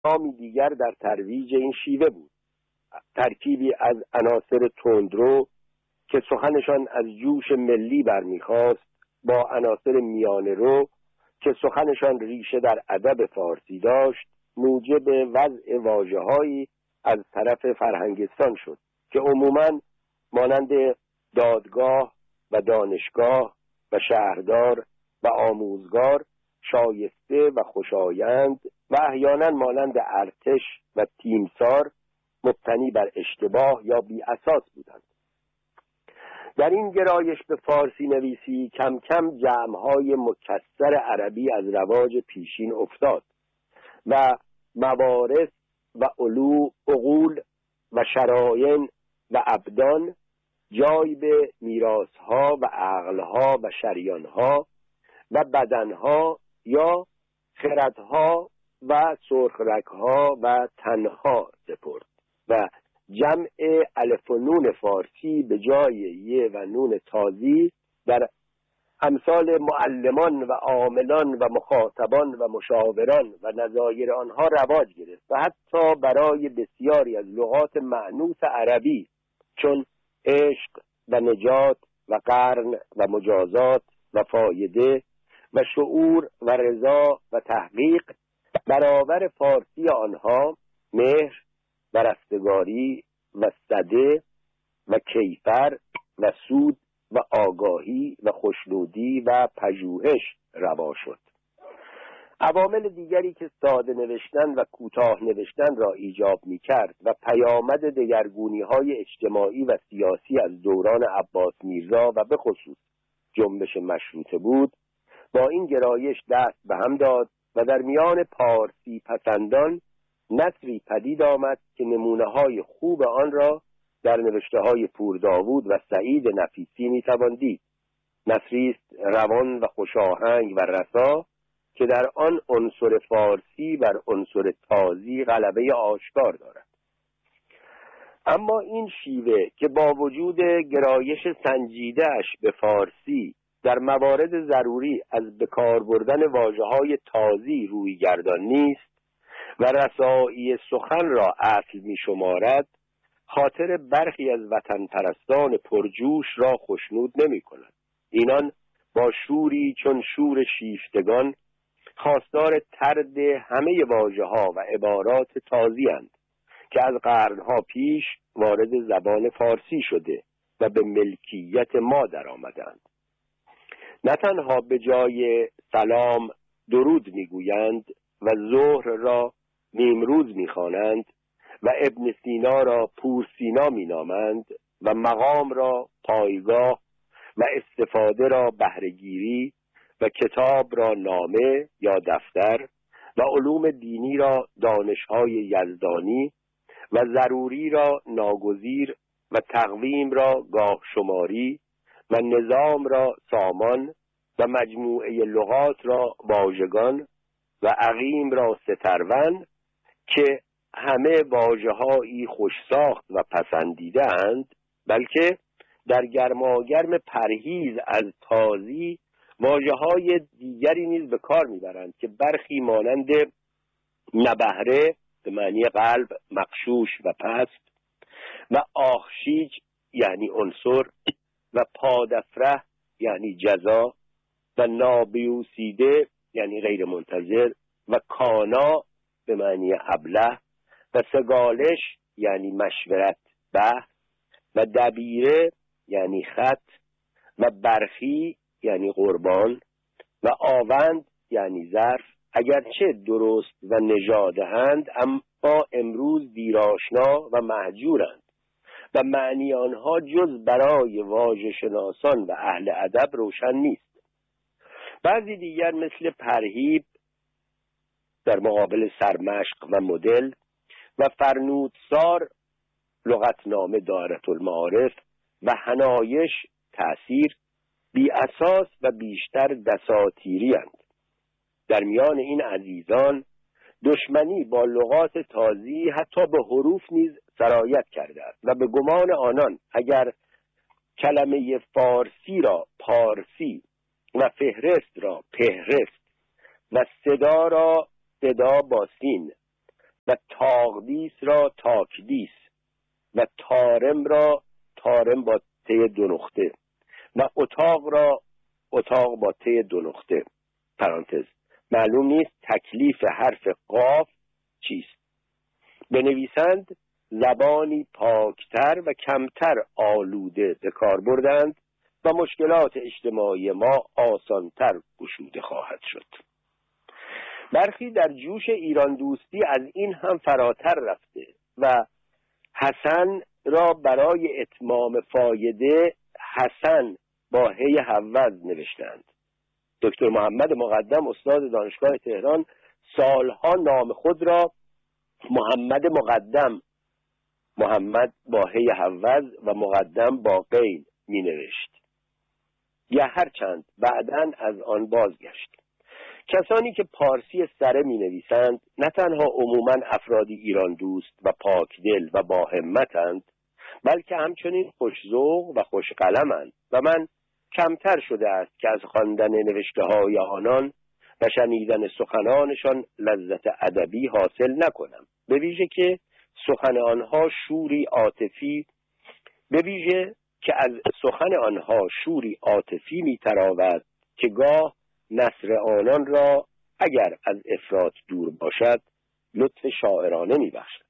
نامی دیگر در ترویج این شیوه بود. ترکیبی از عناصر تندرو که سخنشان از جوش ملی برمیخواست با عناصر میانه رو که سخنشان ریشه در ادب فارسی داشت موجب وضع واژه‌هایی از طرف فرهنگستان شد که عموماً مانند دادگاه و دانشگاه و شهردار و آموزگار شایسته و خوشایند و احیانا مانند ارتش و تیمسار مبتنی بر اشتباه یا بی اساس بودند. در این گرایش به فارسی نویسی کم کم جمع‌های مکسر عربی از رواج پیشین افتاد و موارث و عقول و شرایع و ابدان جای به میراث‌ها و عقل‌ها و شریان‌ها و بدن‌ها یا خردها و سرخرگ‌ها و تنها سپرد و جمع الف و نون فارسی به جای ی و نون تازی در امثال معلمان و عاملان و مخاطبان و مشاوران و نظایر آنها رواج گرفت و حتی برای بسیاری از لغات مأنوس عربی چون عشق و نجات و قرن و مجازات و فایده و شعور و رضا و تحقیق برابر فارسی آنها مهر و رستگاری و صده و کیفر و سود و آگاهی و خوشنودی و پژوهش روا شد. عوامل دیگری که ساده نوشتن و کوتاه نوشتن را ایجاب می کرد و پیامد دگرگونی‌های اجتماعی و سیاسی از دوران عباس میرزا و به خصوص جنبش مشروطه بود با این گرایش دست به هم داد و در میان پارسی پسندان نثری پدید آمد که نمونه‌های خوب آن را در نوشته‌های پور داوود و سعید نفیسی می‌توان دید. نثری است روان و خوشاهنگ و رسا که در آن عنصر فارسی بر عنصر تازی غلبه آشکار دارد. اما این شیوه که با وجود گرایش سنجیده‌اش به فارسی در موارد ضروری از بکار بردن واژه‌های تازی روی گردان نیست و رسایی سخن را اصل می شمارد، خاطر برخی از وطن پرستان پرجوش را خشنود نمی کند. اینان با شوری چون شور شیفتگان خواستار طرد همه واژه‌ها و عبارات تازی اند که از قرنها پیش وارد زبان فارسی شده و به ملکیت ما در آمدند. نه تنها به جای سلام درود میگویند و ظهر را نیمروز میخوانند و ابن سینا را پور سینا مینامند و مقام را پایگاه و استفاده را بهره‌گیری و کتاب را نامه یا دفتر و علوم دینی را دانش‌های یزدانی و ضروری را ناگزیر و تقویم را گاه شماری و نظام را سامان و مجموعه لغات را واژگان و عقیم را سترون که همه واژه‌هایی خوش ساخت و پسندیده اند، بلکه در گرماگرم پرهیز از تازی واژه‌های دیگری نیز به کار می‌برند که برخی مانند نبهره به معنی قلب مغشوش و پست و آخشیج یعنی عنصر و پادفره یعنی جزا و نابیوسیده یعنی غیر منتظر و کانا به معنی ابله و سگالش یعنی مشورت بحث و دبیره یعنی خط و برخی یعنی قربان و آوند یعنی ظرف اگرچه درست و نژاده‌اند اما امروز دیرآشنا و مهجورند و معنی آنها جز برای واژه شناسان و اهل ادب روشن نیست. بعضی دیگر مثل پرهیب در مقابل سرمشق و مدل و فرنودسار لغتنامه دایره المعارف و حنایش تأثیر بی اساس و بیشتر دساتیری اند. در میان این عزیزان دشمنی با لغات تازی حتی به حروف نیز سرایت کرده است و به گمان آنان اگر کلمه فارسی را پارسی و فهرست را پهرست و صدا را صدا با سین تاقدیس را تاکدیس و تارم را تارم با ت دو نقطه و اتاق را اتاق با ت دو نقطه پرانتز. معلوم نیست تکلیف حرف قاف چیست. بنویسند زبانی پاکتر و کمتر آلوده به کار بردند و مشکلات اجتماعی ما آسانتر گشوده خواهد شد. برخی در جوش ایران دوستی از این هم فراتر رفته و حسن را برای اتمام فایده حسن با هی حوض نوشتند. دکتر محمد مقدم استاد دانشگاه تهران سالها نام خود را محمد مقدم، محمد با هی حوض و مقدم با غین می نوشت یا هرچند بعداً از آن بازگشت. کسانی که پارسی سره می نویسند نه تنها عموماً افرادی ایران دوست و پاکدل و با همتند، بلکه همچنین خوش‌ذوق و خوش‌قلمند و من کمتر شده است که از خواندن نوشته‌های آنان و شنیدن سخنانشان لذت ادبی حاصل نکنم، به ویژه که سخن آنها شوری عاطفی می‌تراود که گاه نثر آنان را اگر از افراط دور باشد لطف شاعرانه می‌بخشد.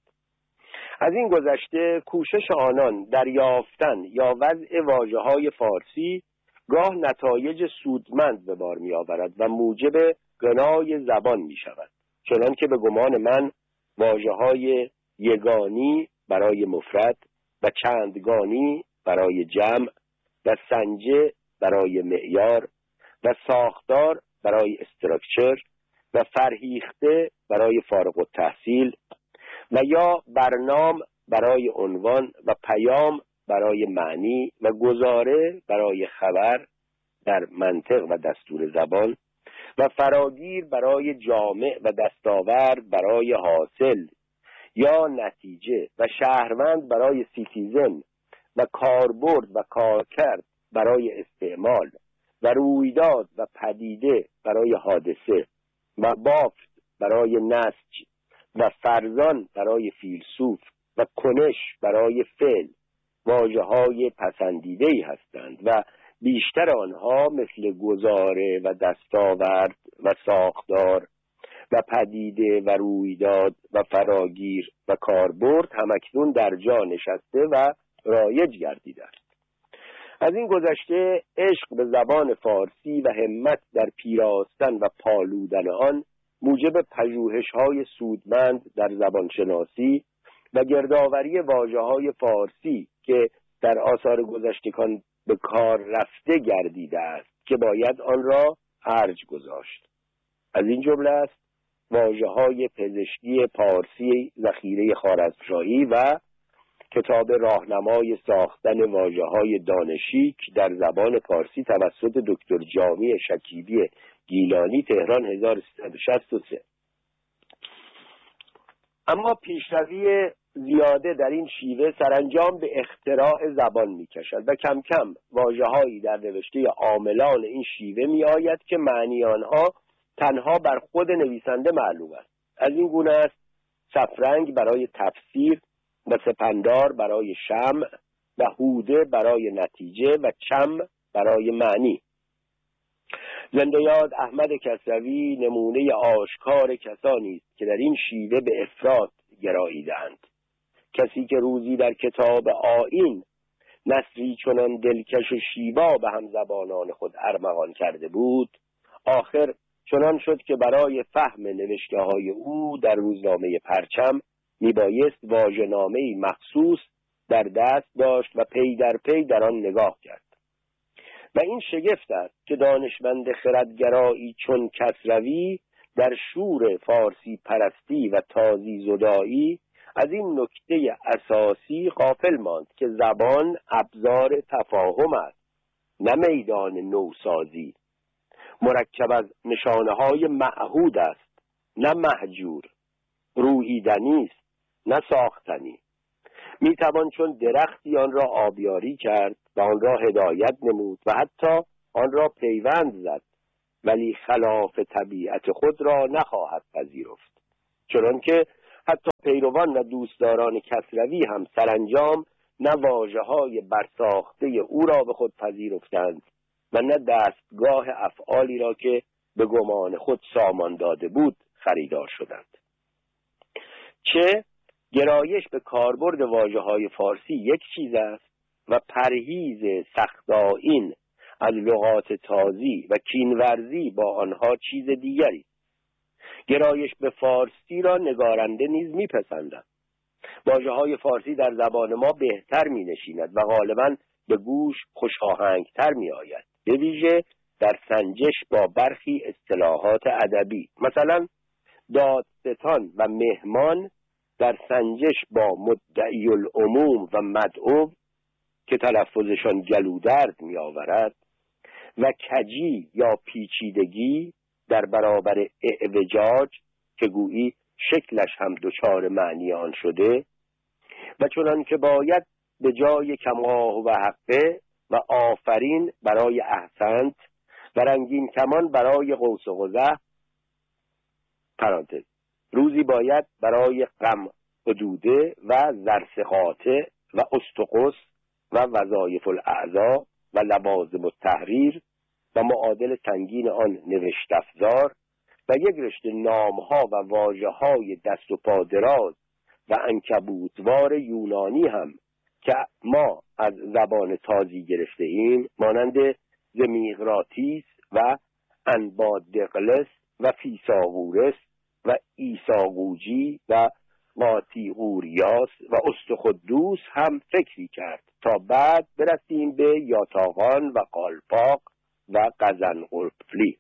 از این گذشته کوشش آنان در یافتن یا وضع واژه‌های فارسی گاه نتایج سودمند به بار می‌آورد و موجب غنای زبان می‌شود، چنان که به گمان من واژه‌های یگانی برای مفرد و چندگانی برای جمع و سنجه برای معیار و ساختار برای استراکچر و فرهیخته برای فارغ التحصیل و یا برنام برای عنوان و پیام برای معنی و گزاره برای خبر در منطق و دستور زبان و فراگیر برای جامع و دستاورد برای حاصل یا نتیجه و شهروند برای سیتیزن و کاربرد و کارکرد برای استعمال و رویداد و پدیده برای حادثه و بافت برای نسج و فرزان برای فیلسوف و کنش برای فعل واژه‌های پسندیده‌ای هستند و بیشتر آنها مثل گزاره و دستاورد و ساختار و پدیده و رویداد و فراگیر و کاربرد همکنون در جا نشسته و رایج گردیده است. از این گذشته عشق به زبان فارسی و همت در پیراستن و پالودن آن موجب پژوهش‌های سودمند در زبانشناسی و گردآوری واژه‌های فارسی که در آثار گذشتگان به کار رفته گردیده است که باید آن را ارج گذاشت. از این جمله است واژه‌های پزشکی پارسی ذخیره خوارزمشاهی و کتاب راهنمای ساختن واژه‌های دانشیک در زبان پارسی توسط دکتر جامی شکیبی گیلانی تهران 1363. اما پیشروی زیاده در این شیوه سرانجام به اختراع زبان می‌کشد و کم کم واژه‌هایی در نوشته عاملان این شیوه می‌آید که معنی آنها تنها بر خود نویسنده معلوم است. از این گونه است صفرنگ برای تفسیر و سپندار برای شمع و هوده برای نتیجه و چم برای معنی. زنده یاد احمد کسروی نمونه آشکار کسانی است که در این شیوه به افراط گراییدند. کسی که روزی در کتاب آیین نثری چنان دلکش و شیوا به همزبانان خود ارمغان کرده بود، آخر چنان شد که برای فهم نوشته‌های او در روزنامه پرچم میبایست واژه‌نامه‌ای مخصوص در دست داشت و پی در پی در آن نگاه کرد. و این شگفت است که دانشمند خردگرایی چون کسروی در شور فارسی پرستی و تازی زدایی از این نکته اساسی غافل ماند که زبان ابزار تفاهم است، نه میدان نوسازی. مرکب از نشانه‌های معهود است، نه مهجور. روییدنی است، نه ساختنی. میتوان چون درختی آن را آبیاری کرد و آن را هدایت نمود و حتی آن را پیوند زد، ولی خلاف طبیعت خود را نخواهد پذیرفت. چنانکه حتی پیروان و دوستداران کسروی هم سرانجام نه واژه‌های برساخته او را به خود پذیرفتند و نه دستگاه افعالی را که به گمان خود سامان داده بود خریدار شدند. چه گرایش به کاربرد واژه‌های فارسی یک چیز است و پرهیز سخت‌آیین از لغات تازی و کینورزی با آنها چیز دیگری. گرایش به فارسی را نگارنده نیز میپسندند. واژه‌های فارسی در زبان ما بهتر می‌نشیند و غالباً به گوش خوشاهنگتر می‌آید، به ویژه در سنجش با برخی اصطلاحات ادبی. مثلا دادستان و مهمان در سنجش با مدعی العموم و مدعو که تلفظشان گلودرد می‌آورد و کجی یا پیچیدگی در برابر اعوجاج که گویی شکلش هم دچار معنی آن شده و چنان که باید به جای کماه و حقه و آفرین برای احسنت و رنگین کمان برای قوس و قزح پرانتز روزی باید برای غم حدوده و زرسقاطه و استقص و وظایف الاعضا و لوازم التحریر و معادل سنگین آن نوشت افزار و یک رشته نامها و واژه‌های دست و پا دراز و عنکبوتوار یونانی هم که ما از زبان تازی گرفته ایم، مانند زمیغراتیس و انبادقلس و فیساغورس و ایساقوجی و قاطیغوریاس و استخدوس هم فکری کرد تا بعد برسیم به یاتاقان و قالپاق و قزنقلفلی.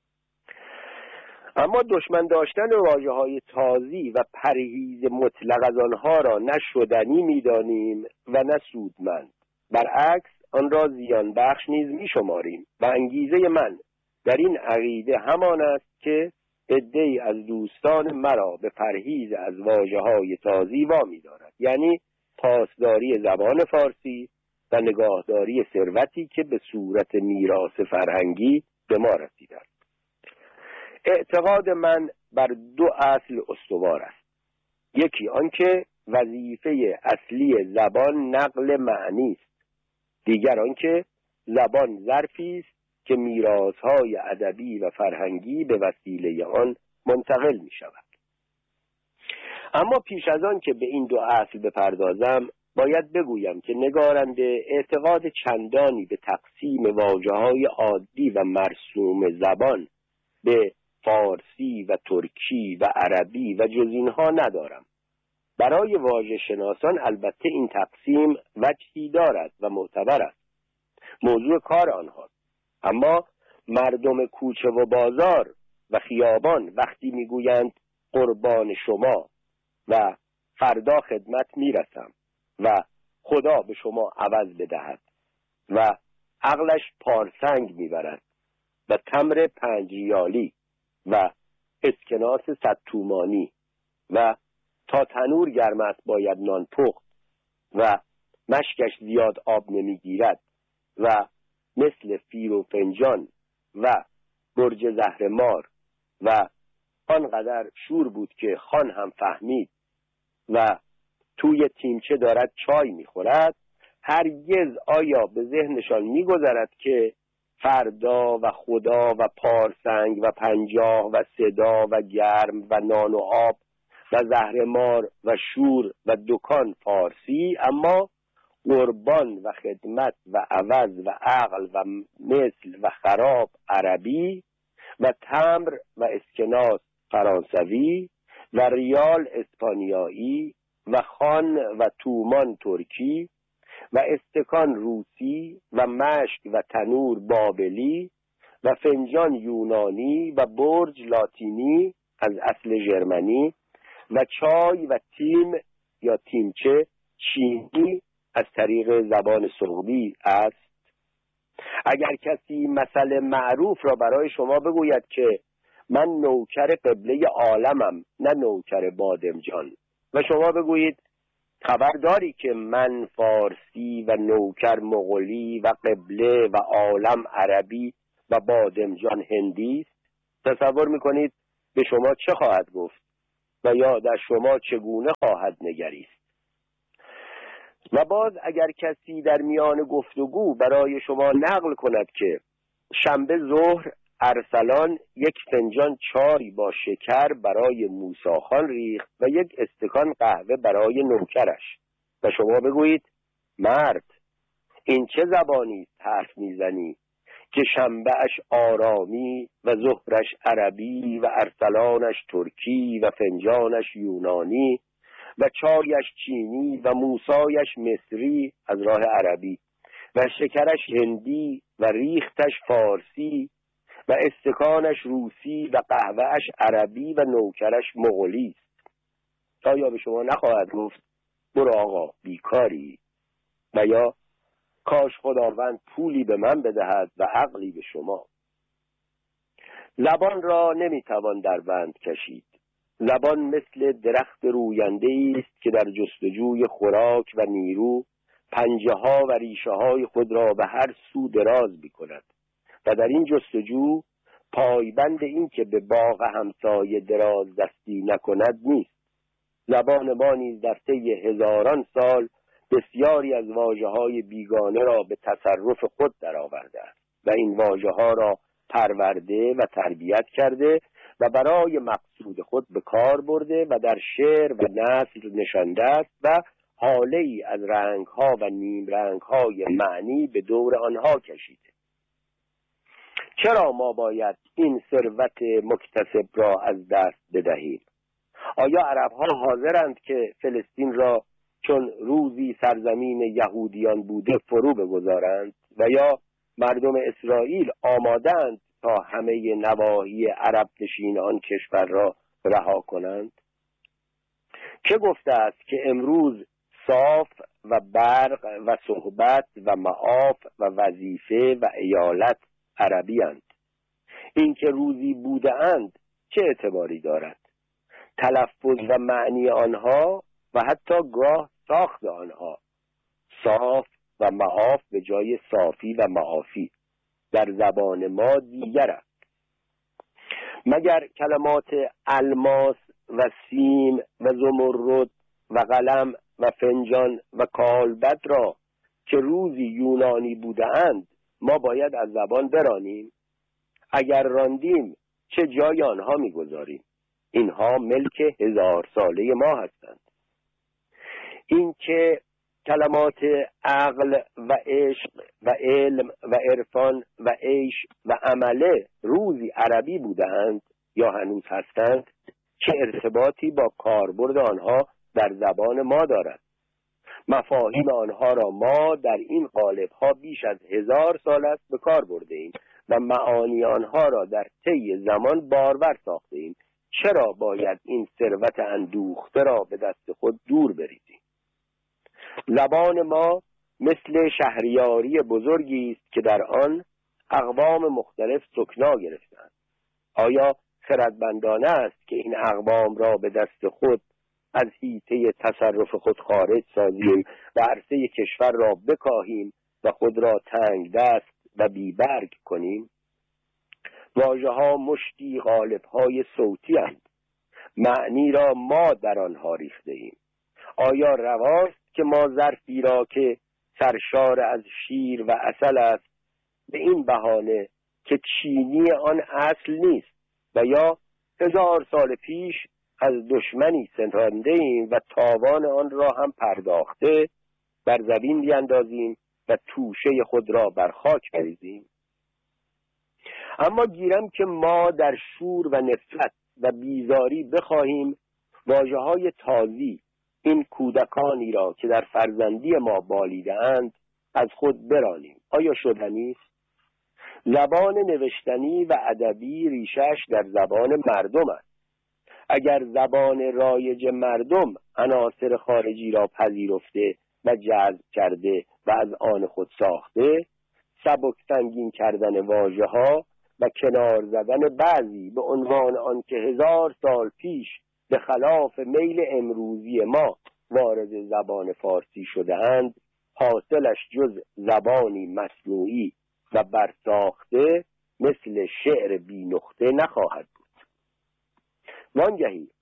اما دشمن داشتن واژه‌های تازی و پرهیز مطلق از آنها را نه شدنی می‌دانیم و نه سودمند. برعکس آن را زیان بخش نیز می‌شماریم و انگیزه من در این عقیده همان است که عده‌ای از دوستان مرا به پرهیز از واژه‌های تازی وامی دارد، یعنی پاسداری زبان فارسی و نگاهداری ثروتی که به صورت میراث فرهنگی به ما رسیده است. اعتقاد من بر دو اصل استوار است. یکی آنکه وظیفه اصلی زبان نقل معنی است. دیگر آنکه زبان ظرفی است که میراث‌های ادبی و فرهنگی به وسیله آن منتقل می شود. اما پیش از آن که به این دو اصل بپردازم باید بگویم که نگارنده اعتقاد چندانی به تقسیم واژه‌های عادی و مرسوم زبان به فارسی و ترکی و عربی و جز اینها ندارم. برای واژه شناسان البته این تقسیم وجهی دارد و معتبر است، موضوع کار آنها. اما مردم کوچه و بازار و خیابان وقتی میگویند قربان شما و فردا خدمت میرسم و خدا به شما عوض بدهد و عقلش پارسنگ میبرد و تمر 5 ریالی و اسکناس 100 تومانی و تا تنور گرم است باید نان پخت و مشکش زیاد آب نمیگیرد و مثل فیر و فنجان و برج زهرمار و آنقدر شور بود که خان هم فهمید و توی تیمچه دارد چای میخورد، هرگز آیا به ذهنشان میگذرد که فردا و خدا و پارسنگ و 50 و صدا و گرم و نان و آب و زهرمار و شور و دکان فارسی، اما قربان و خدمت و عوض و عقل و مثل و خراب عربی و تمر و اسکناس فرانسوی و ریال اسپانیایی و خان و تومان ترکی و استکان روسی و مشک و تنور بابلی و فنجان یونانی و برج لاتینی از اصل ژرمنی و چای و تیم یا تیمچه چینی از طریق زبان سربی است. اگر کسی مثل معروف را برای شما بگوید که من نوکر قبله عالمم نه نوکر بادمجان و شما بگویید خبر داری که من فارسی و نوکر مغولی و قبله و عالم عربی و بادمجان هندی است، تصور میکنید به شما چه خواهد گفت؟ و یا در شما چگونه خواهد نگریست. و باز اگر کسی در میان گفتگو برای شما نقل کند که شنبه ظهر ارسلان یک فنجان چای با شکر برای موسی خان ریخت و یک استکان قهوه برای نوکرش، و شما بگویید مرد این چه زبانی است حرف میزنی که شنبه اش آرامی و ظهرش عربی و ارسلانش ترکی و فنجانش یونانی و چایش چینی و موسایش مصری از راه عربی و شکرش هندی و ریختش فارسی و استکانش روسی و قهوهش عربی و نوکرش مغولی است. آیا به شما نخواهد گفت برو آقا بیکاری، و یا کاش خداوند پولی به من بدهد و عقلی به شما؟ زبان را نمیتوان در بند کشید. زبان مثل درخت روینده است که در جستجوی خوراک و نیرو پنجه ها و ریشه های خود را به هر سو دراز می کند و در این جستجو پایبند این که به باغ همسایه دراز دستی نکند نیست. زبان ما نیز در طی هزاران سال بسیاری از واژه‌های بیگانه را به تصرف خود درآورده است و این واژه‌ها را پرورده و تربیت کرده و برای مقصود خود به کار برده و در شعر و نثر نشانده است و حاله‌ای از رنگ‌ها و نیم رنگ‌های معنی به دور آنها کشیده. چرا ما باید این ثروت مکتسب را از دست بدهیم؟ آیا عرب‌ها حاضرند که فلسطین را چون روزی سرزمین یهودیان بوده فرو بگذارند و یا مردم اسرائیل آمادند تا همه نواحی عرب نشین آن کشور را رها کنند؟ چه گفته است که امروز صاف و برق و صحبت و معاف و وظیفه و ایالت عربی اند؟ این که روزی بوده اند چه اعتباری دارد؟ تلفظ و معنی آنها و حتی گاه ساخت آنها صاف و معاف به جای صافی و معافی در زبان ما دیگر است. مگر کلمات الماس و سیم و زمرد و قلم و فنجان و کالبد را که روزی یونانی بودند ما باید از زبان برانیم؟ اگر راندیم چه جای آنها میگذاریم؟ اینها ملک 1000 ساله ما هستند. این که کلمات عقل و عشق و علم و عرفان و عیش و عمله روزی عربی بودند یا هنوز هستند چه ارتباطی با کاربرد آنها در زبان ما دارد؟ مفاهیم آنها را ما در این قالب‌ها بیش از 1000 سال است به کار برده ایم و معانی آنها را در طی زمان بارور ساخته ایم. چرا باید این ثروت اندوخته را به دست خود دور بریزیم؟ زبان ما مثل شهریاری بزرگی است که در آن اقوام مختلف سکنا گرفتند. آیا خردمندانه است که این اقوام را به دست خود از حیطه تصرف خود خارج سازیم و عرصه کشور را بکاهیم و خود را تنگ دست و بیبرگ کنیم؟ واژه‌ها مشتی قالب‌های صوتی اند. معنی را ما در آنها ریخته ایم. آیا رواست که ما ظرفی را که سرشار از شیر و عسل است به این بهانه که چینی آن اصل نیست و یا 1000 سال پیش از دشمنی ستانده ایم و تاوان آن را هم پرداخته بر زمین بیندازیم و توشه خود را بر خاک بریزیم؟ اما گیرم که ما در شور و نفرت و بیزاری بخواهیم واژه‌های تازی این کودکانی را که در فرزندی ما بالیده‌اند از خود برانیم. آیا شدنی است؟ زبان نوشتنی و ادبی ریشش در زبان مردم است. اگر زبان رایج مردم عناصر خارجی را پذیرفته و جذب کرده و از آن خود ساخته، سبک سنگین کردن واژه‌ها و کنار زدن بعضی به عنوان آنکه 1000 سال پیش به خلاف میل امروزی ما وارد زبان فارسی شده‌اند، حاصلش جز زبانی مصنوعی و برساخته مثل شعر بی نقطه نخواهد بود. وانگهی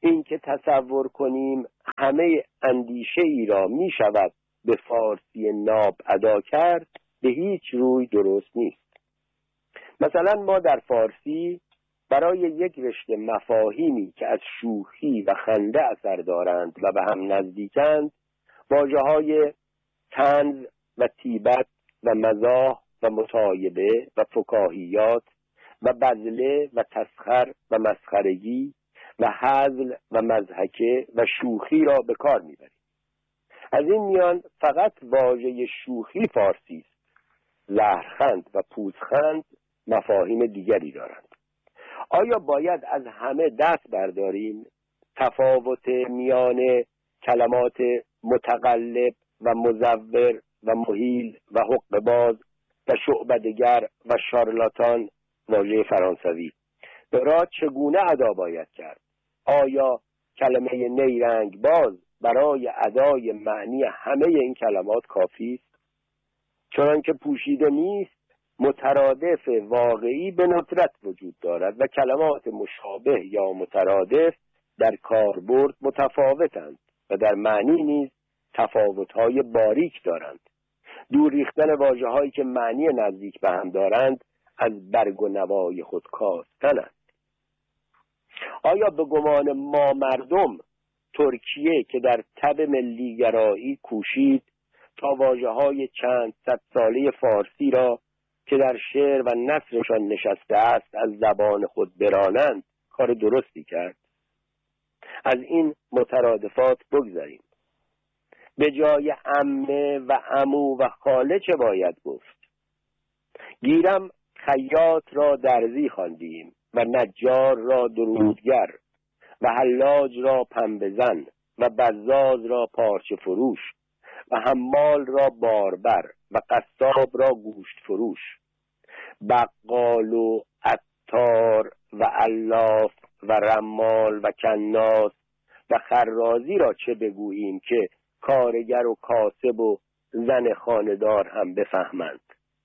اینکه تصور کنیم همه اندیشه ای را می شود به فارسی ناب ادا کرد به هیچ روی درست نیست. مثلا ما در فارسی برای یک رشته مفاهیمی که از شوخی و خنده اثر دارند و به هم نزدیکند واژه‌های طنز و طیبت و مزاح و مطایبه و فکاهیات و بذله و تسخر و مسخرگی و هزل و مضحکه و شوخی را به کار می‌بریم. از این میان فقط واژه شوخی فارسی است. زهرخند و پوزخند مفاهیم دیگری دارند. آیا باید از همه دست برداریم؟ تفاوت میان کلمات متقلب و مزور و مهیل و حقه‌باز و شعبده‌گر و شارلاتان، واژه فرانسوی، را چگونه ادا باید کرد؟ آیا کلمه نیرنگ باز برای ادای معنی همه این کلمات کافی است؟ چنانکه پوشیده نیست، مترادف واقعی به ندرت وجود دارد و کلمات مشابه یا مترادف در کاربرد متفاوتند و در معنی نیز تفاوت‌های باریک دارند. دور ریختن واژه‌هایی که معنی نزدیک به هم دارند از برگ و نوای خود کاستن است. آیا به گمان ما مردم ترکیه که در تب ملیگرایی کوشید تا واژه‌های چند صد ساله فارسی را که در شعر و نثرشان نشسته است از زبان خود برانند کار درستی کرد؟ از این مترادفات بگذاریم. به جای عمه و عمو و خاله چه باید گفت؟ گیرم خیاط را درزی خواندیم و نجار را درودگر و حلاج را پنبه زن و بزاز را پارچه فروش و حمال را باربر و قصاب را گوشت فروش، بقال و عطار و علاف و رمال و کناس و خرازی را چه بگوییم که کارگر و کاسب و زن خانه‌دار هم بفهمند.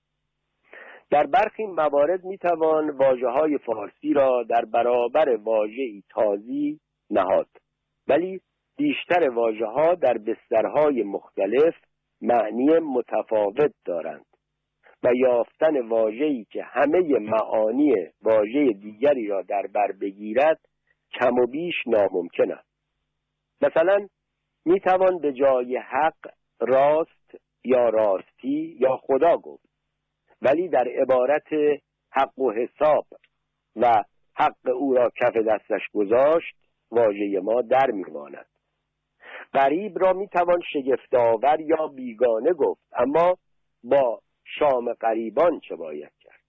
در برخی موارد میتوان واژه‌های فارسی را در برابر واژه‌ای تازی نهاد، ولی بیشتر واژه‌ها در بسترهای مختلف معنی متفاوت دارند و یافتن واژه‌ای که همه معانی واژه دیگری را در بر بگیرد کم و بیش ناممکن است. مثلا میتوان به جای حق راست یا راستی یا خدا گفت، ولی در عبارت حق و حساب و حق او را کف دستش گذاشت واژه ما در میماند. غریب را میتوان شگفت‌آور یا بیگانه گفت، اما با شام غریبان چه باید کرد؟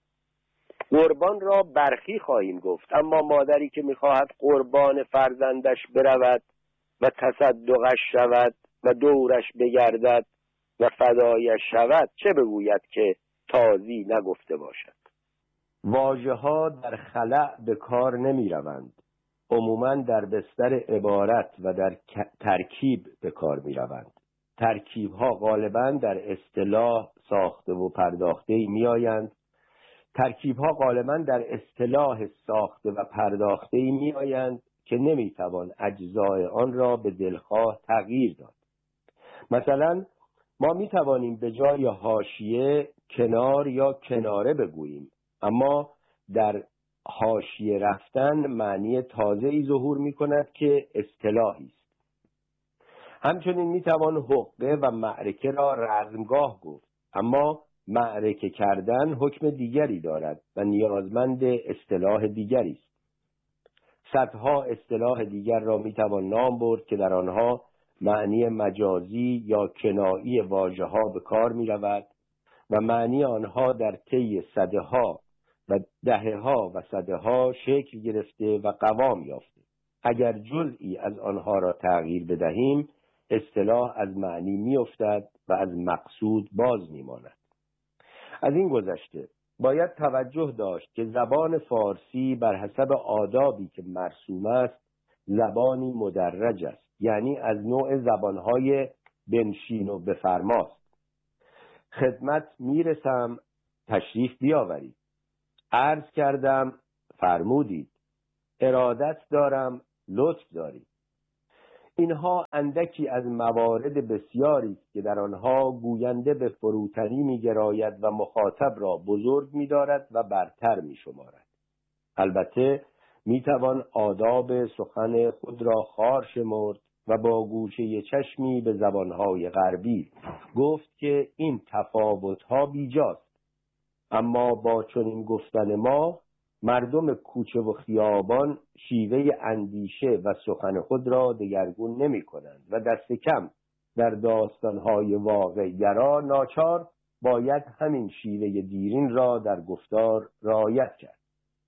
قربان را برخی خواهیم گفت، اما مادری که میخواهد قربان فرزندش برود و تصدقش شود و دورش بگردد و فدایش شود چه بگوید که تازی نگفته باشد؟ واژه‌ها در خلأ به کار نمی روند. عموماً در بستر عبارت و در ترکیب به کار می روند. ترکیب‌ها غالباً در اصطلاح ساخته و پرداخته می آیند. ترکیب‌ها غالباً در اصطلاح ساخته و پرداخته می آیند که نمی توان اجزای آن را به دلخواه تغییر داد. مثلا ما می توانیم به جای حاشیه کنار یا کناره بگوییم، اما در حاشیه رفتن معنی تازه‌ای ظهور می کند که اصطلاحی است. همچنین می توان حقه و معرکه را رزمگاه گفت، اما معرکه کردن حکم دیگری دارد و نیازمند اصطلاح دیگری است. صدها اصطلاح دیگر را می توان نام برد که در آنها معنی مجازی یا کنایی واژه‌ها به کار می رود و معنی آنها در طی صدها و دهه‌ها و صدها شکل گرفته و قوام یافته. اگر جزئی از آنها را تغییر بدهیم اصطلاح از معنی می افتد و از مقصود باز می ماند. از این گذشته باید توجه داشت که زبان فارسی بر حسب آدابی که مرسوم است زبانی مدرج است، یعنی از نوع زبانهای بنشین و بفرماست. خدمت میرسم تشریف بیاورید، عرض کردم فرمودید، ارادت دارم لطف دارید. اینها اندکی از موارد بسیاری است که در آنها گوینده به فروتنی می‌گراید و مخاطب را بزرگ می‌دارد و برتر می‌شمارد. البته می‌توان آداب سخن خود را خوار شمرد و با گوشه چشمی به زبانهای غربی گفت که این تفاوت‌ها بیجاست. اما با چنین گفتن ما مردم کوچه و خیابان شیوه اندیشه و سخن خود را دگرگون نمی کنند و دست کم در داستانهای واقع‌گرا ناچار باید همین شیوه دیرین را در گفتار رعایت کرد.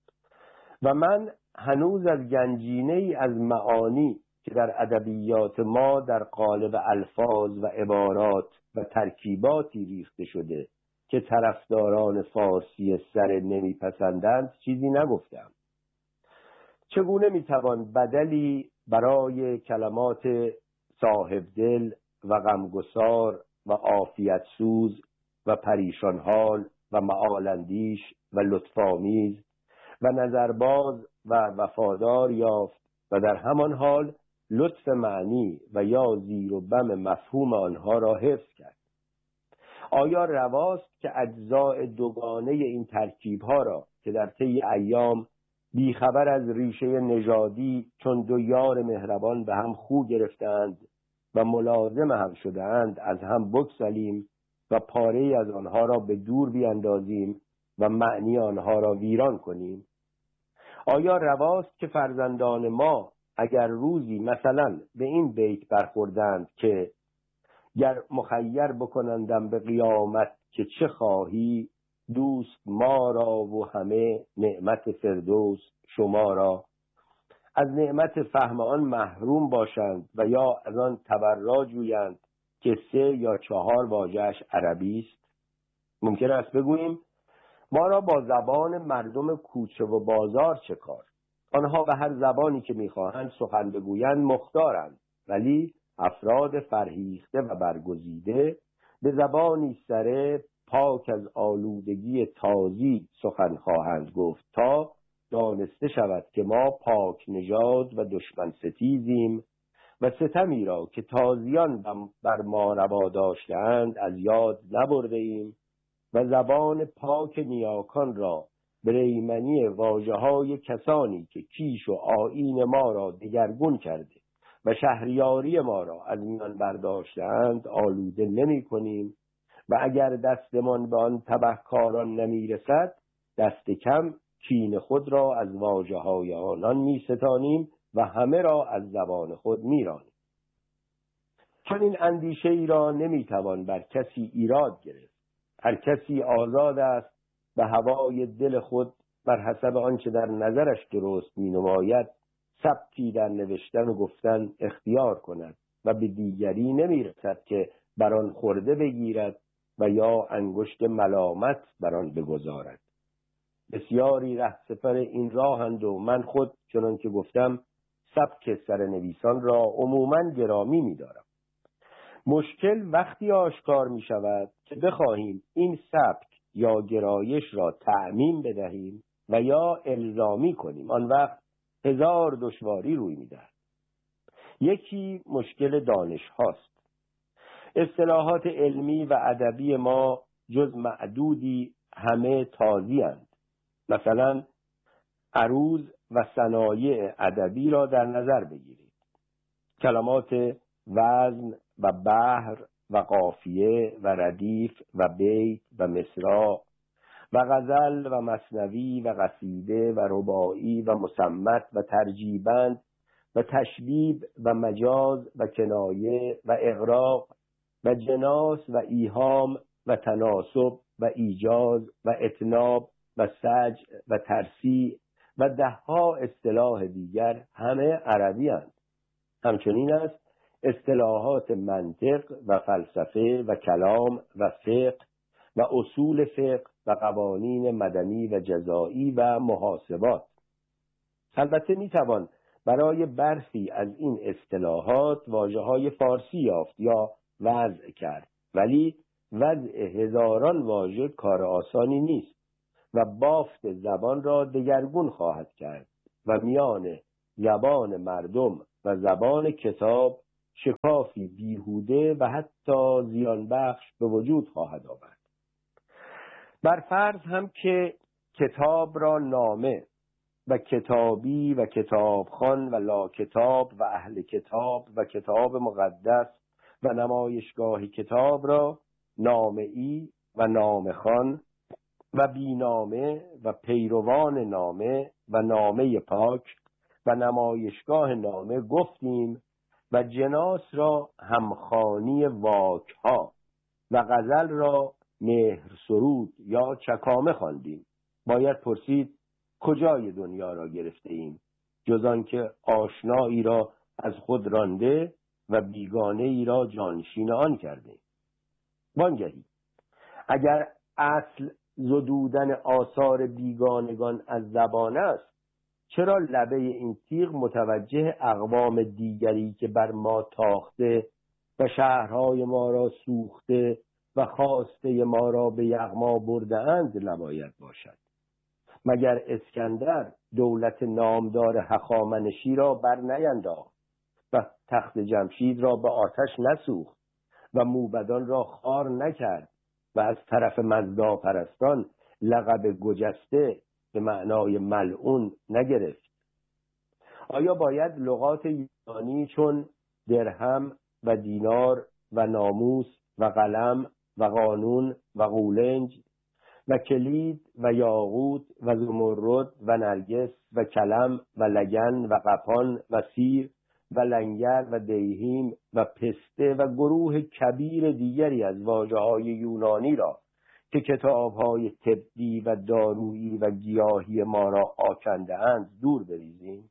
و من هنوز از گنجینه‌ای از معانی که در ادبیات ما در قالب الفاظ و عبارات و ترکیباتی ریخته شده که طرفداران فارسی سر نمیپسندند چیزی نگفتم. چگونه میتوان بدلی برای کلمات صاحب دل و غمگسار و عافیت سوز و پریشان حال و معالندیش و لطفامیز و نظرباز و وفادار یافت و در همان حال لطف معنی و یا زیر و بم مفهوم آنها را حفظ کرد؟ آیا رواست که اجزاء دوگانه این ترکیب‌ها را که در طی ایام بیخبر از ریشه نژادی چون دو یار مهربان به هم خو گرفتند و ملازم هم شده‌اند از هم بگسلیم و پاره‌ای از آنها را به دور بیاندازیم و معنی آنها را ویران کنیم؟ آیا رواست که فرزندان ما اگر روزی مثلا به این بیت برخوردند که گر مخیر بکنندم به قیامت که چه خواهی، دوست ما را و همه نعمت فردوس شما را، از نعمت فهم آن محروم باشند و یا از آن تبرا جویند که 3 یا 4 واژه‌اش عربی است؟ ممکن است بگوییم ما را با زبان مردم کوچه و بازار چه کار؟ آنها به هر زبانی که می‌خواهند سخن بگویند مختارند، ولی افراد فرهیخته و برگزیده به زبانی سره پاک از آلودگی تازی سخن خواهند گفت تا دانسته شود که ما پاک نژاد و دشمن ستیزیم و ستمی را که تازیان بر ما روا داشته‌اند از یاد نبرده ایم و زبان پاک نیاکان را بریمنی واژه‌های کسانی که کیش و آیین ما را دگرگون کرده و شهریاری ما را از میان برداشته‌اند آلوده نمی کنیم و اگر دستمان به آن تبهکاران نمی رسد دست کم کین خود را از واژه‌های آنان می ستانیم و همه را از زبان خود می رانیم. چون این اندیشه ای را نمی توان بر کسی ایراد گرفت. هر کسی آزاد است به هوای دل خود بر حسب آنچه در نظرش درست می نماید ثبتی در نوشتن و گفتن اختیار کند و به دیگری نمی رسد که بر آن خورده بگیرد و یا انگشت ملامت بر آن بگذارد. بسیاری رهسپر این راهند و من خود چنان که گفتم سبک سرنویسان را عموماً گرامی می دارم. مشکل وقتی آشکار می شود که بخواهیم این سبک یا گرایش را تعمیم بدهیم و یا الزامی کنیم. آن وقت 1000 دشواری روی می دهد. یکی مشکل دانش هاست. اصطلاحات علمی و ادبی ما جز معدودی همه تازی اند. مثلا عروض و صنایع ادبی را در نظر بگیرید. کلمات وزن و بحر و قافیه و ردیف و بیت و مصرع و غزل و مثنوی و قصیده و رباعی و مصمت و ترجیبند و تشبیب و مجاز و کنایه و اغراق و جناس و ایهام و تناسب و ایجاز و اتناب و سجع و ترسیع و 10 اصطلاح دیگر همه عربی اند. همچنین است اصطلاحات منطق و فلسفه و کلام و فقه و اصول فقه و قوانین مدنی و جزایی و محاسبات. البته میتوان برای برخی از این اصطلاحات واژه‌های فارسی یافت یا وضع کرد، ولی وضع هزاران واژه کار آسانی نیست و بافت زبان را دگرگون خواهد کرد و میان زبان مردم و زبان کتاب شکافی بیهوده و حتی زیان بخش به وجود خواهد آورد. بر فرض هم که کتاب را نامه و کتابی و کتابخوان و لا کتاب و اهل کتاب و کتاب مقدس و نمایشگاه کتاب را نامه‌ای و نامه‌خوان و بینامه و پیروان نامه و نامه پاک و نمایشگاه نامه گفتیم و جناس را همخوانی واکها و غزل را مهر سرود یا چکامه خواندیم. باید پرسید کجای دنیا را گرفته ایم جز آنکه آشنایی را از خود رانده و بیگانه ای را جانشین آن کرده. وانگهی اگر اصل زدودن آثار بیگانگان از زبان است، چرا لبه این تیغ متوجه اقوام دیگری که بر ما تاخته و شهرهای ما را سوخته و خواسته ما را به یغما برده اند نباید باشد؟ مگر اسکندر دولت نامدار هخامنشی را بر نینداخت و تخت جمشید را به آتش نسوخت و موبدان را خوار نکرد و از طرف مزدا پرستان لقب گجسته به معنای ملعون نگرفت؟ آیا باید لغات یونانی چون درهم و دینار و ناموس و قلم و قانون و قولنج و کلید و یاقوت و زمرد و نرگس و کلم و لگن و قپان و سیر و لنگر و دیهیم و پسته و گروه کبیر دیگری از واژه‌های یونانی را که کتاب‌های طبی و دارویی و گیاهی ما را آکنده‌اند دور بریزیم؟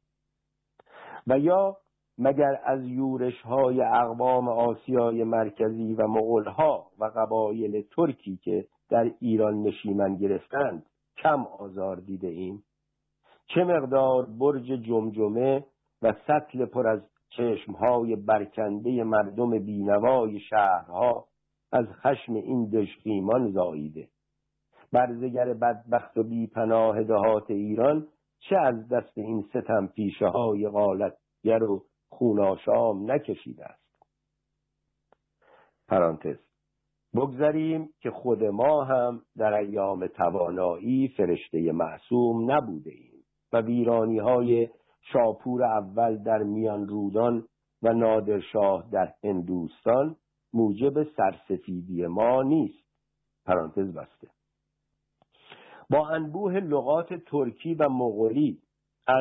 و یا مگر از یورش‌های اقوام آسیای مرکزی و مغول‌ها و قبایل ترکی که در ایران نشیمن گرفتند کم آزار دیده ایم؟ چه مقدار برج جمجمه و سطل پر از چشمهای برکنده مردم بینوای شهرها از خشم این دژخیمان زاییده. برزگر بدبخت و بیپناه دهات ایران چه از دست این ستم پیشه های غالتگر و خوناشام نکشیده است؟ پرانتز. بگذاریم که خود ما هم در ایام توانایی فرشته معصوم نبوده ایم و ویرانی های شاپور اول در میان رودان و نادرشاه در هندوستان موجب سرسفیدی ما نیست. پرانتز بسته. با انبوه لغات ترکی و مغولی از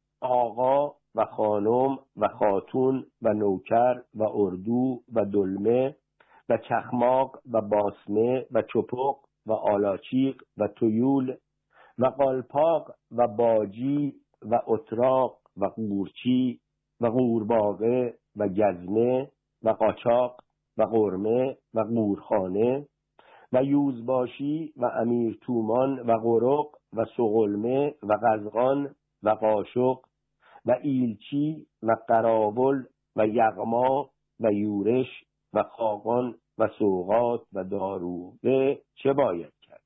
آقا و خانم و خاتون و نوکر و اردو و دلمه و چخماق و باسمه و چپق و آلاچیق و تویول و قالپاق و باجی و اتراق و قورچی و قورباغه و گزمه و قاچاق و قرمه و قورخانه و یوزباشی و امیر تومان و قرق و سغلمه و قزغان و قاشق و ایلچی و قراول و یغما و یورش و خاقان و سوغات و داروغه چه باید کرد؟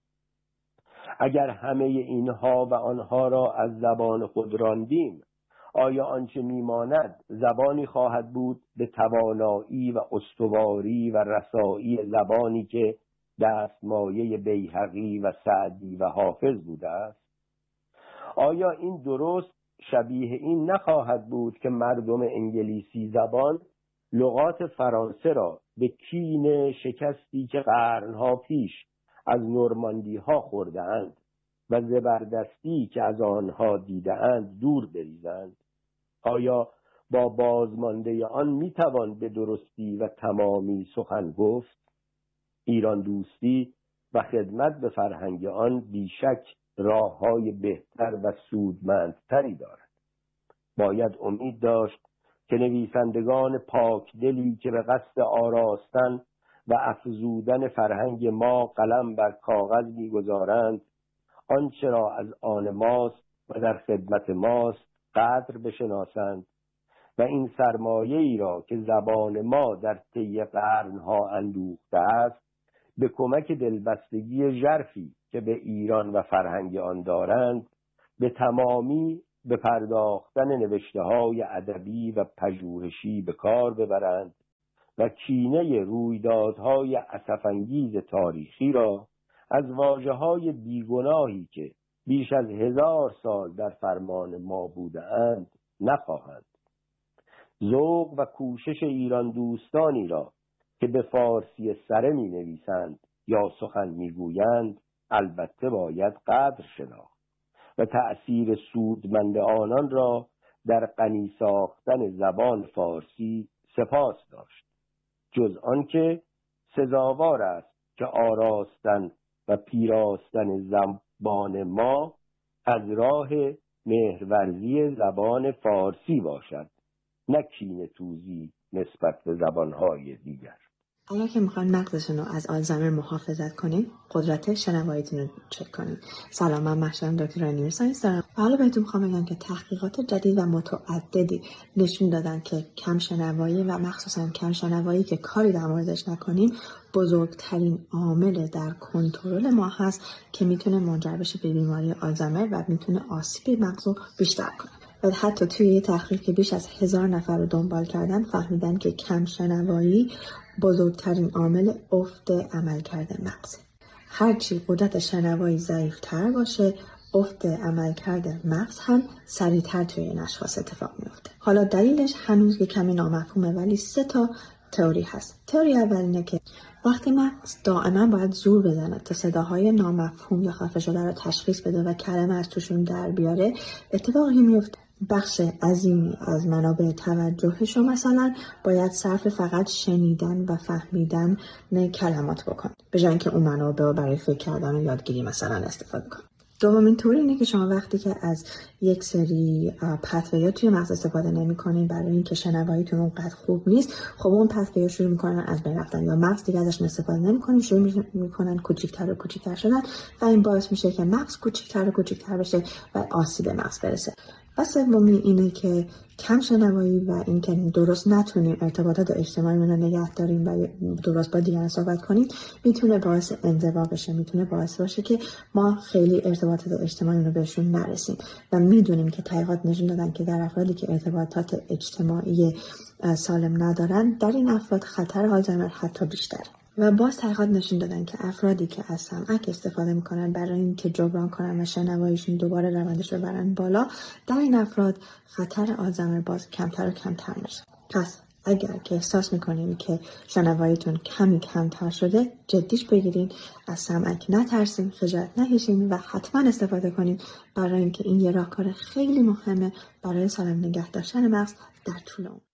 اگر همه اینها و آنها را از زبان خود راندیم، آیا آنچه میماند زبانی خواهد بود به توانایی و استواری و رسایی زبانی که دستمایه بیهقی و سعدی و حافظ بوده است؟ آیا این درست شبیه این نخواهد بود که مردم انگلیسی زبان لغات فرانسه را به کین شکستی که قرنها پیش از نورماندی ها خورده اند و زبردستی که از آنها دیده اند دور بریزند؟ آیا با بازمانده آن میتوان به درستی و تمامی سخن گفت؟ ایران دوستی و خدمت به فرهنگ آن بیشک راه‌های بهتر و سودمندتری دارد. باید امید داشت که نویسندگان پاکدلی که به قصد آراستن و افزودن فرهنگ ما قلم بر کاغذ می‌گذارند، آنچه را از آن ماست و در خدمت ماست قدر بشناسند و این سرمایه‌ای را که زبان ما در طی قرن‌ها اندوخته است به کمک دلبستگی ژرفی که به ایران و فرهنگ آن دارند به تمامی به پرداختن نوشته‌های ادبی و پژوهشی به کار ببرند و کینه رویدادهای اسف‌انگیز تاریخی را از واژه‌های بیگناهی که بیش از 1000 سال در فرمان ما بوده‌اند نخواهند. ذوق و کوشش ایران دوستانی را که به فارسی سره می‌نویسند یا سخن می‌گویند البته باید قدر شناخت و تأثیر سودمند آنان را در غنی ساختن زبان فارسی سپاس داشت، جز آنکه سزاوار است که آراستن و پیراستن زبان ما از راه مهرورزی زبان فارسی باشد، نه کینه توزی نسبت به زبانهای دیگر. اگر که میخواین مغزتون رو از آلزایمر محافظت کنین، قدرت شنواییتون رو چک کنین. سلام، من محشرم دکتر نیورساینس دارم. حالا بهتون میخوام بگم که تحقیقات جدید و متعددی نشون دادن که کم شنوایی و مخصوصا کم شنوایی که کاری در موردش نکنیم بزرگترین عامل در کنترل ما هست که میتونه منجر بشه به بیماری آلزایمر و میتونه آسیب مغز رو بیشتر کنه. و حتی توی یه تحقیق که بیش از 1000 نفر رو دنبال کردن فهمیدن که کم شنوایی بزرگترین عامل افت عملکرد مغزه. هرچی قدرت شنوایی ضعیف‌تر باشه، افت عملکرد مغز هم سریع‌تر توی این اشخاص اتفاق میفته. حالا دلیلش هنوز که کمی نامفهومه، ولی 3 تا تئوری هست. تئوری اول اینه که وقتی مغز دائما باید زور بزنه تا صداهای نامفهوم یا خفه شده رو تشخیص بده و کلمه از توشون در بیاره، اتفاقی میفته بخش عظیمی از منابع توجهش رو مثلا باید صرف فقط شنیدن و فهمیدن کلمات بکن، به جای اینکه اون منابع رو برای فکر کردن و یادگیری مثلا استفاده کن. دومین طور اینه که شما وقتی که از یک سری پثویا توی مغز استفاده نمی‌کنین برای اینکه شنواییتون اونقدر خوب نیست، خب اون پثویا شروع می‌کنن از بین رفتن یا مغز دیگه ازش استفاده نمی‌کنه، شروع می‌کنن کوچیک‌تر و کوچیک‌تر شدن و این باعث میشه که مغز کوچیک‌تر و کوچیک‌تر بشه و آسیب مغز برسه. و سومی اینه که کم شنوایی و اینکه درست نتونیم ارتباطات اجتماعی رو نگه داریم و درست با دیگران صحبت کنیم میتونه باعث انزوا بشه، میتونه باعث باشه که ما خیلی ارتباطات اجتماعی رو بهشون نرسیم و میدونیم که تحقیقات نشون دادن که در افرادی که ارتباطات اجتماعی سالم ندارن در این افراد خطر آلزایمر حتی بیشتره. و باز تحقیقات نشون دادن که افرادی که از سمعک استفاده میکنن برای اینکه جبران کنن و شنواییشون دوباره روندش رو ببرن بالا، در این افراد خطر آلزایمر باز کمتر و کمتر میشه. پس اگر که احساس میکنین که شنواییتون کمی کمتر شده، جدیش بگیرین، از سمعک نترسین، خجالت نکشین و حتما استفاده کنین، برای اینکه این یه راهکار خیلی مهمه برای سالم نگه داشتن مغز در طول عمر.